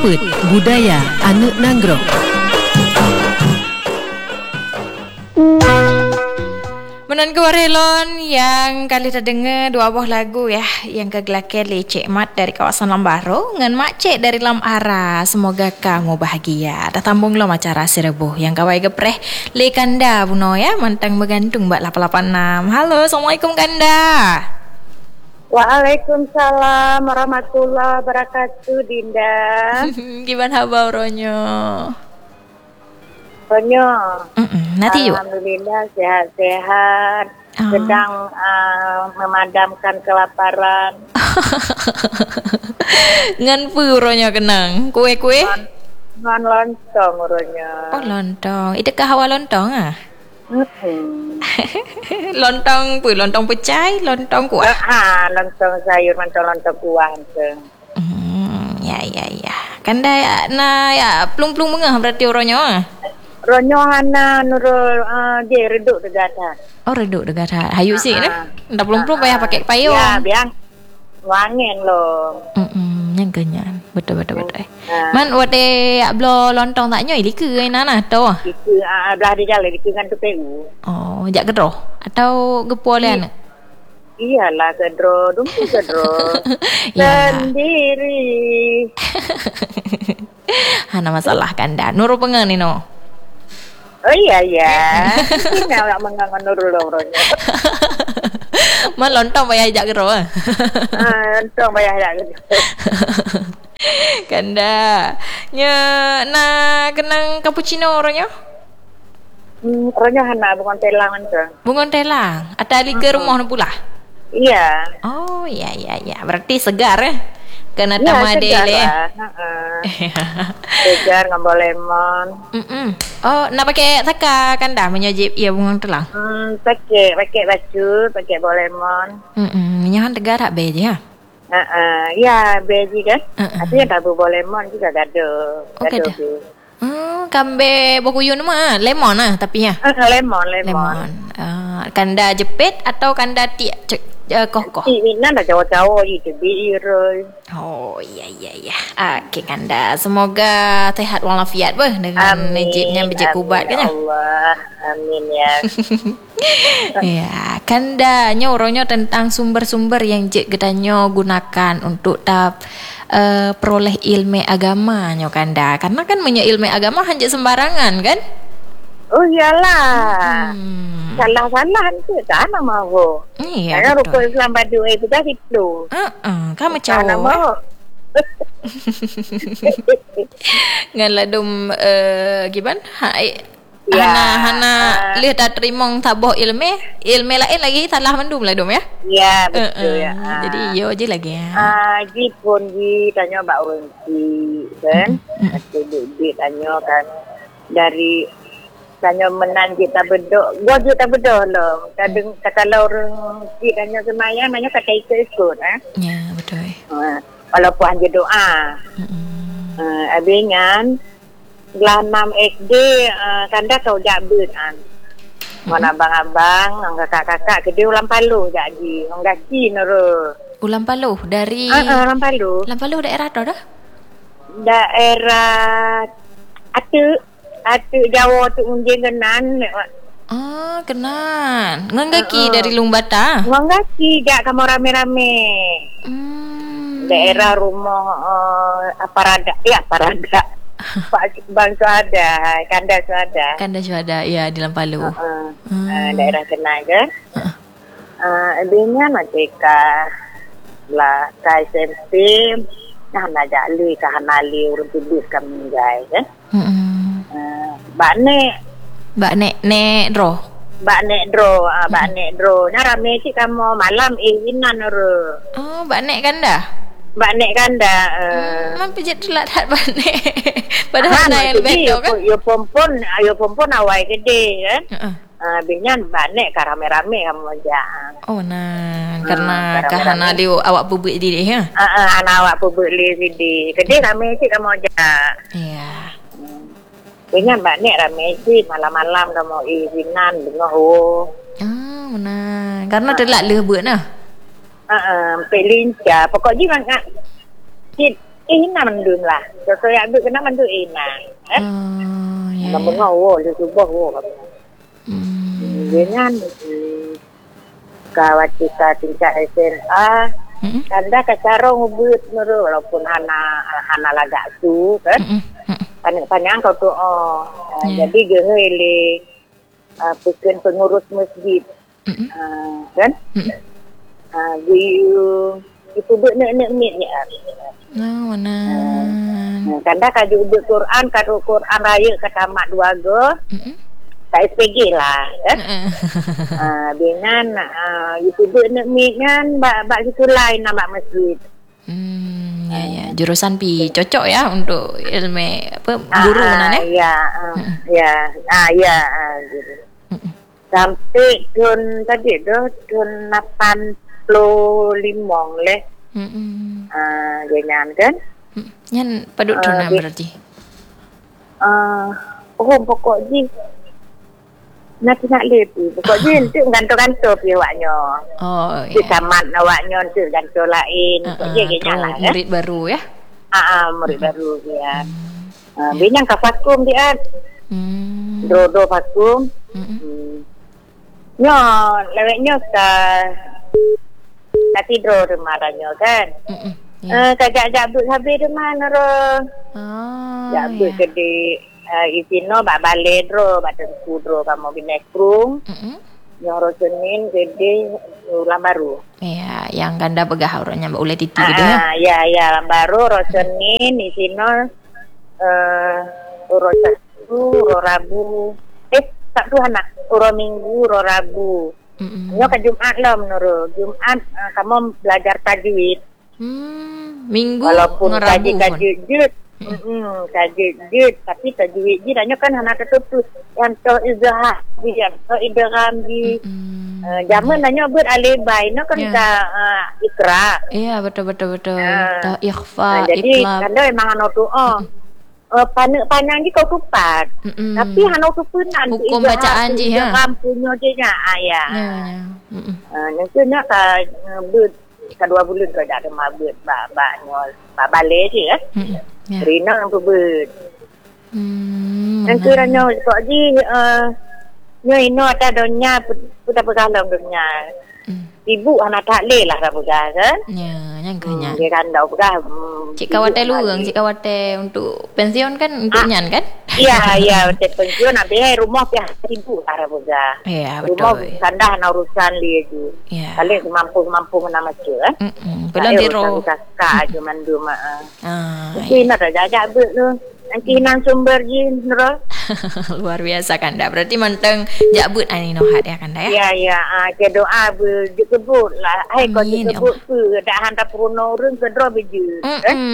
Liput Budaya Anu Nanggro. Menan Warelon yang kali terdengar dua buah lagu ya, yang kegelakan Lecek Mat dari kawasan Lambaro dengan Mak Cik dari Lam Ara. Semoga kamu bahagia. Dah tambung lo acara Serebuh yang kawai gepreh Le Kanda buno ya, mantang bergantung Mbak 886. Halo, Assalamualaikum Kanda. Waalaikumsalam warahmatullahi wabarakatuh, Dinda. Gimana kabar Ronyo? Ronyo, nanti yuk. Alhamdulillah sehat-sehat. Sedang memadamkan kelaparan. Ngan pu Ronyo kenang. Kue-kue? Ngan lontong Ronyo. Oh lontong. Itu kah hawa lontong ah? Lontong pu, lontong pecai, lontong kuah. Lontong sayur, lontong kuah tu. Ya. Kanda ya, plung-plung mengah berarti orangnya. Ronyo hana nurul dia reduk degata. Oh reduk degata. Hayu sih nah. Ndak plung-plung payah pakai payung. Ya, biang wangen lo. Yang ganyan. Betul. Man wate blo lontong tak nyoi liku nana tu. Liku belah di jalan liku kan tu PU. Oh, jak gedroh atau gepualian? Iyalah gedroh, dumpu gedroh. Sendiri. Hana masalah Kanda. Nuru pengen ni no. Oh iya. Ini nak mengangan nurul orangnya. Man lontong payah jak gedroh. Lontong payah jak gedroh. Kanda nya na kenang cappuccino orangnya? Orangnya hana bungon telang tu. Bungon telang. Ada li ke rumah nu pula? Iya. Oh iya. Berarti segar kena ya, tamadele. Segar ngambol lemon. Oh, nak pakai saka Kanda menyajib ya bungon telang. Pakai baju, pakai bol lemon. Minyahan tegar tak be je ya. Ya, beji kan. Tapi yang tabu bol lemon juga gado. Gado. Kambe bokuyun mah lemon tapi ya. Lemon. Kanda jepit atau Kanda koh. Ini dah jauh-jauh itu biru. Oh iya. Okey Kanda, semoga sehat walafiat dengan najibnya bejek kubat kan ya. Allah. Amin ya. Ya, Kanda orangnya tentang sumber-sumber yang jek gedanyo gunakan untuk peroleh ilmu agama nyo Kanda. Karena kan menyo ilmu agama hanya sembarangan kan? Oh iyalah. Salah-salah tu tak nak mahu. Iya. Karena rukun Islam pada itu dah itu. Kamu cawo. Ngalah dum gimana? Hana lihat tak terima tabuh ilmu lain lagi salah mendum lah dum ya. Ya betul ya. Jadi yo je lagi ya. Ji pun tanya Mbak Wensi kan. Dia tanya kan dari tanya menan kita bedok. Gua juga bedok lo. Kadang kata orang tanya semayang nanya kata ikut Ya betul. Walaupun hanya doa. Abingan kelas 6 SD Kanda kau jabut mana abang-abang kakak-kakak kedua ulang palu jadi orang gaki nuru ulang palu dari ulang palu daerah dah daerah atu Jawa tu unjing kenan kenan ngangaki dari Lumbata ngangaki jak kamu rame-rame daerah rumah Parada Pak Bang Suada, Kanda Suada, ya di Lampalu. Daerah kena ke? Dia nak cekah lah, kai SMP, nak jali, kahanali urut tibis kami guys, Mbak Nek Dro. Nah rame sih kamu malam izinan ru. Oh, Mbak Nek Kanda. Mampu je telat hat Mbak Nek. Padahal nak yang lebih betul kan? Yo pompon awal gede kan? Binyan Mbak Nek rame-rame kamu aja. Oh nah, karena kahana dia awak pubuk di dia. Anak awak pubuk di gede rame sih kamu aja. Iya. Binyan Mbak Nek rame sih malam-malam kamu izinan dengar nah. Karena telat le buat nah. Pelinca pokoknya kan ina mendung lah. So ya abut kena mandu ina. Ya. Mengawo le subuh wo. Dengan kawatika tingkat SMA kanda kacara ngubut nuru walaupun hana lagak tu kan. Panjang kau tu jadi gehele bukan pengurus masjid kan itu buat nak mit ya mana kanda kaju ubut Quran raya ke tamat 2 go tak SPG lah kan dengan itu buat nak mit kan bak situ lain nama masjid ya jurusan pi cocok ya untuk ilmu apa guru mana gitu. Sampai tadi tu tahun 85 leh. Jangan kan? Yan padut dona berarti. Pokok je. Nak lebih. Pokok je tu gantung-gantung pi awaknya. Ya. Di tamat awaknya tu gantung lain. Pokok je kena lah. Murid baru ya. Murid baru dia. Binyang ka vakum dia. Do vakum. Nyo, leweknya ka tidur rumahnya kan. Kajak jabut habis rumah nero. Jabut gede isino bak balik dro, bak tentu dro kamu binekrung. Nyoro Senin gede ulang baru. Ya, yang ganda begah orangnya Mbak Ule Titi gitu ya. Ya, ulang baru Senin isino uro Sabtu, uro Rabu. Sabtu anak, uro Minggu, uro Rabu. Nyo ke Jumat lah menurut. Jumat kamu belajar tajwid. Minggu walaupun ngerabu. Tajwid tajwid tapi tajwid je nyo kan anak tertutup yang to izhar yang to idgham di zaman nyo ber alibay no kan ka ikra. Iya betul. Ta ikhfa jadi itlab. kanda memang ano tu panang di kau tupat. Tapi hano tu punan hukum bacaan je ya. Kampunya je nya ya. Nanti nak ber kedua bulan tu ada mabut bak balik je ya. Rina yang ber. Nanti ranyo kok ji nyo ino ada donya putar pegalang donya. Ibu anak tak leh lah pegah kan. Ya, yang kanya. Dia kan dah pegah. Cik kawate luang, cik kawate untuk pensiun kan untuk nyan kan? Iya, untuk pensiun habis rumah pihak ibu lah pegah. Iya, betul. Rumah kandah na urusan dia tu. Iya. Kali mampu nama tu kan. Belum tiro. Kakak cuma dua Iya. nak jajak ber tu. Nanti nan sumber je nero. Luar biasa Kanda. Berarti manteng jakbut ani nohat ya Kanda ya. Ya, ke doa berjekebut lah. Hai kau jekebut ke dak hantar puno urang ke dro beju.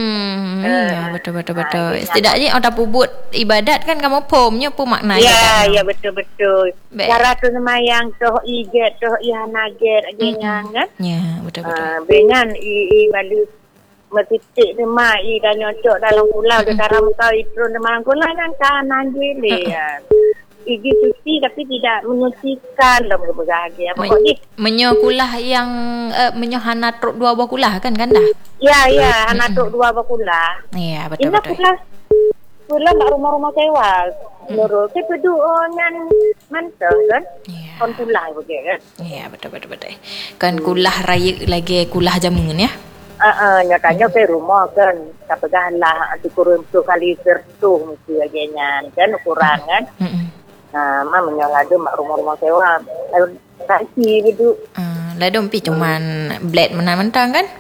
Ya, betul. Setidaknya otak pubut ibadat kan kamu pomnya pun makna ya betul. Cara tu semayang toh iget toh ihanaget agenya kan? Ya, betul. Dengan i balu metitik rumah i dah nyocok dalam pulau de karam kau itu dalam pulau kan kanan jele ya. Igi suci tapi tidak menyucikan dalam berbahagia. Pokoknya menyokulah yang menyohana truk 2 buah kulah kan Kanda? Ya, anak truk 2 buah kulah. Iya, betul. Kulah mak rumah-rumah sewa. Menurut saya peduongan mantap kan? Iya. Kon kulah begitu kan? Iya, betul. Kan kulah raya lagi kulah jamun ya. Nyatanya ke rumah kan kapagah lah dikurun tu kali sertuh mesti agenya kan ukuran kan. Mah menyolado mak rumah-rumah sewa. Kasih begitu. Ladom pi cuman blade mentang kan?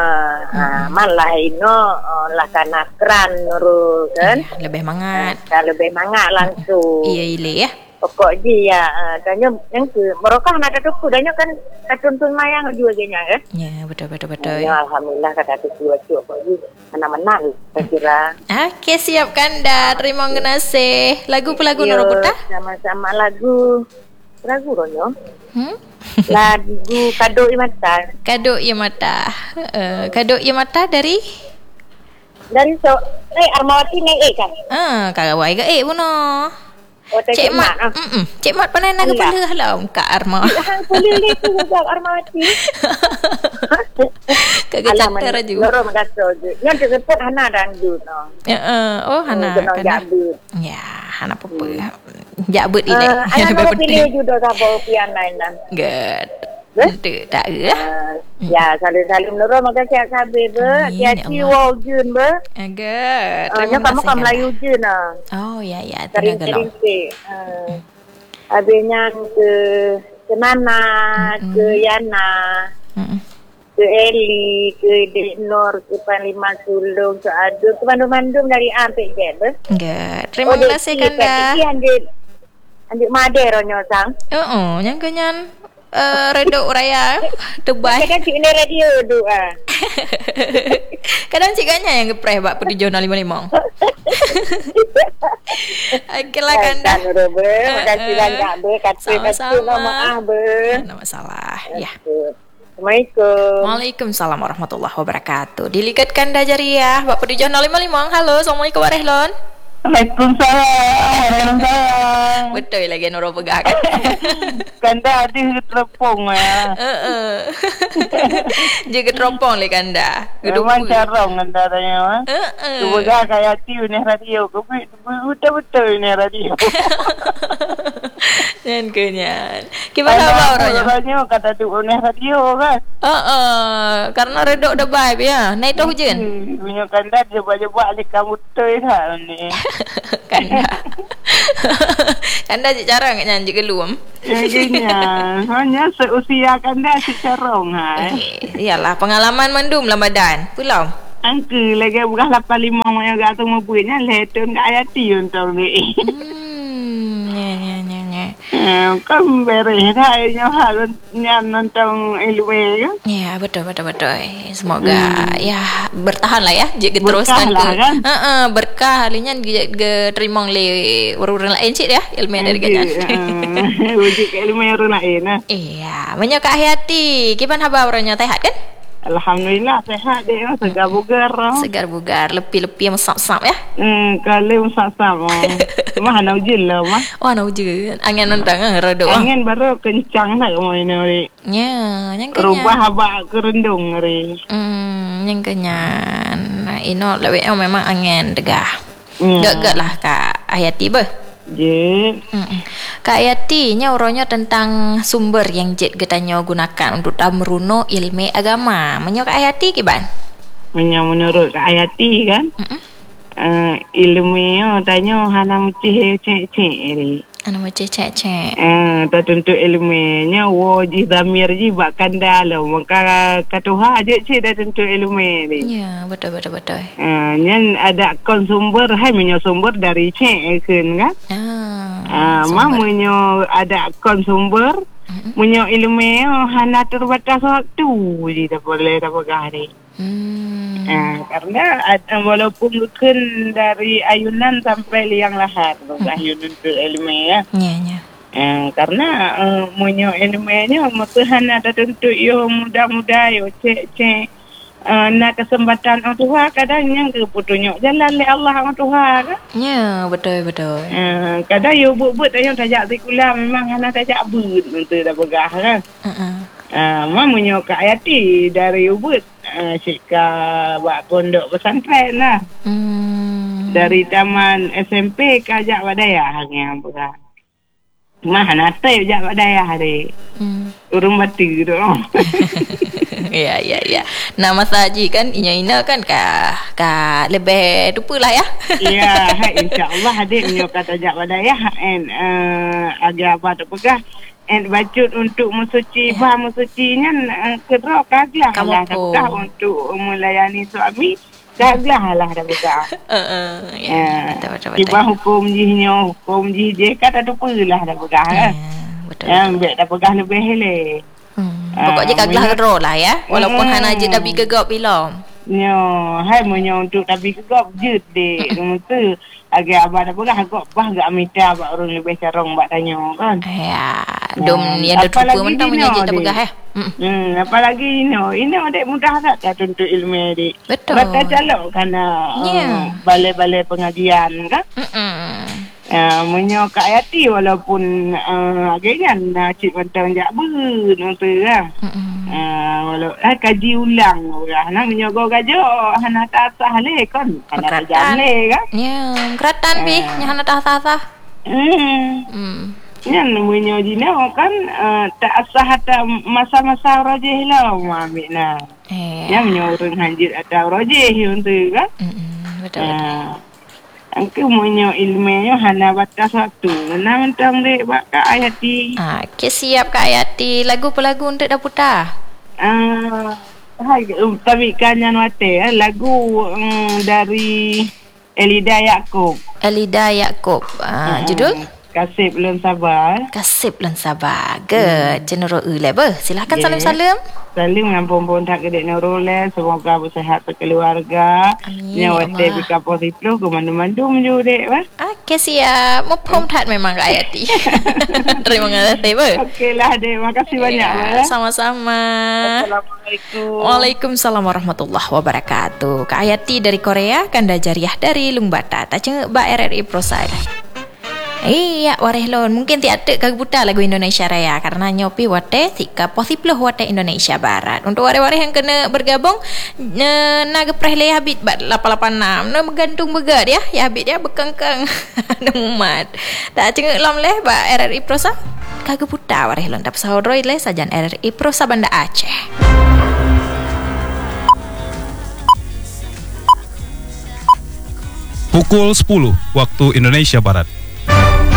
Malah ino lah kana kran nuru kan. Lebih mangat. Lebih mangat langsung. Iya ile ya. Pokok dia tanya yang ke mereka nak ada tu tanya kan tuntun mayang juga genya kan. Ya, betul. Ya, alhamdulillah kata tu cuaca pokok dia menang saya kira. Okey, siap Kanda. Terima kasih. Lagu Noro Puta? Sama-sama lagu Ronyo. Lagu Kado Imata. Kado Imata dari Armawati naik kan? Kagawai ke puno. Oh, Cik Mat. Cik Mat pernah nak Alah. kepala lah Kak Arma. Hang boleh tu sebab armati. Kagak catar aja. Lorong kata je. Yang tersebut Hana randu no. Oh Hana. Kena jabut. Ya, Hana apa? Jabut ini. Anak pilih juga sabar pian lain. Good. Betul tak ke? Ya, salim-salim lorong maka siap sabar be. Hati-hati wow jun be. Good. Nya kamu kan Melayu jun ah. Oh ya ya, Tenagalong. Habisnya ke Nana, ke Yana, ke Eli, ke Dek Nur, ke Panglima Sulung, ke Adu, ke Bandung-Bandung dari A sampai Z. Good. Terima kasih Kanda. Anjuk Made ronyo sang. Yang kenyan redok raya Dubai. Kadang cik ni radio tu ah. Kadang cik ganya yang gepreh bak pergi jurnal 55. Okeylah Kanda. Terima kasih banyak be. Kata maaf be. Tak masalah. Ya. Assalamualaikum. Waalaikumsalam warahmatullahi wabarakatuh. Dilikat Kanda Jariah bak pergi jurnal 55. Halo, Assalamualaikum Warehlon. Waalaikumsalam. Betul lagi Nurul pegang kan. Kanda ada telepon ya. Jaga teropong le Kanda. Memang carong Kanda tanya. Semoga kayak tiu ni radio. Betul-betul ni radio. Jangan kenyan. Gimana abang orangnya? Orangnya kata tu ni radio kan. Karena redok dah vibe ya. Naik tu hujan. Punya Kanda dia buat alik kamu tu lah ni. Kanda. Kanda cik carang kat nyanyi gelum. Hanya seusia Kanda si carong Iyalah pengalaman mendum lah badan. Pulau. Angke lagi bukan 85 yang agak tu mempunyai letun kat ayati untuk ni. Kan beres dah hal yang nonton ilmu kan. Ya betul. Semoga ya bertahan lah ya. Jika teruskan lah, kan? Berkah halinya ge terima oleh orang lain cik ya ilmu dari kanyan. Wujud ilmu orang lain lah. Iya, banyak Kak Hayati. Gimana khabar orangnya sehat kan? Alhamdulillah sehat dia, segar bugar. Segar bugar, lepi-lepi mesap-mesap ya. Kalau mesap-mesap. Mah nak hujan lah mah. Oh, nak hujan. Angin nentang redok. Angin baru kencang lah kamu ini. Ya, yang kenyan. Rubah habak kerendung hari. Yang kenyan. Ino lebih memang angin degah. Gak lah Kak Hayati bah. Je. Kak Ayati nya orangnya tentang sumber yang jet getanya gunakan untuk meruno ilmu agama. Menyo Kak Ayati kiban? Menurut Kak Ayati kan? Ilmu tanya hana mesti cek-cek ni. Anu macam cek-cek. Tentu ilmunya wajib damir je bak Kanda lah. Maka katuha je cik dah tentu ilmu ni. Ya, betul. Yang ada konsumber, hai menyo sumber dari cek kan? Mamanya ada konsumber, menyo ilmu hana terbatas waktu je tak boleh tak hari. Karena walaupun bukan dari ayunan sampai liang lahar, ayunan tu ilmu ya. Ya. Karena munyo ilmunya Tuhan ada tentu yo muda-muda yo cek nak kesempatan orang tua kadang yang ke putunya jalan le Allah orang tua kan. Ya, betul. Kadang yo buat tanya tajak sekolah memang anak tajak but untuk dah begah kan. Mamunyo Kak Ayati dari Ubud Cika buat pondok pesantren lah. Dari taman SMP ke ajak wadaya yang bukan. Mah nate ajak wadaya hari. Urung batu tu. Ya. Nama saji kan ina kan ka lebih dupalah ya. Ya, insya-Allah hadir nyo kata ajak wadaya agak apa tu pegah. Bacut untuk mensuci bahan mensucinya kedok kaglah lah dah untuk melayani suami kaglah lah dah buka. Betul. Tiba hukum je kata tu pelah dah buka kan. Betul. Ambil dah pegah lebih hele. Pokoknya kaglah kedok lah ya. Walaupun hana je tapi gegap pilom. Yo, hai menyo untuk tapi gegap je dek. Tu agak abah dah pegah agak bah gak minta abah orang lebih carong bak tanya kan. Ya, dom ni ada trupa mentang menyajik dah pegah ya. Apalagi ini adik mudah tak untuk ilmu adik. Betul. Mereka calok kerana balai-balai pengajian kan. Menyo Kak Ayati walaupun agaknya cik mentang jak ber nonton kan. Walau kaji ulang orang nak menyogo gajo hana tak sah le kan. Hana jale kan. Ya, keratan bi hana tak sah. Yang menyo jina kan tak sah ada masa-masa rajih lah ambil nah. Yang menyo orang hanjir ada rajih untuk kan. Betul. Angke monyo ilmunya hana batas waktu. Nah mentang dek Kak Ayati. Okay, siap Kak Ayati. Lagu apa lagu untuk dah putar? Tapi kanyan wate lagu dari Elida Yaakob. Elida Yaakob. Judul? Kasih belum sabar. Kasih belum sabar. Ke cenderung lebar. Silakan salam-salam. Salim dengan perempuan tak kedek Nurul. Semoga bersihat berkeluarga. Amin. Nyawate bika positif ke mandu-mandu menjurek. Okey, siap. Mupum tak memang Kak Ayati. Terima kasih. Okeylah dek. Makasih banyak. Sama-sama. Assalamualaikum. Waalaikumsalam warahmatullahi wabarakatuh. Kak Ayati dari Korea, Kanda Jariah dari Lungbata. Tak cengek ba RRI Prosai. Iya, warehlon. Mungkin tiada kagubuta lagu Indonesia Raya karena nyopi wate tika posiploh wate Indonesia Barat. Untuk ware-ware yang kena bergabung naga prehle habit bat 886. No bergantung begad ya. Ya habit ya bekengkeng. Numat. Tak cengek lam leh ba RRI Prosa. Kagubuta warehlon tap sahodroi leh sajan RRI Prosa Banda Aceh. Pukul 10 waktu Indonesia Barat.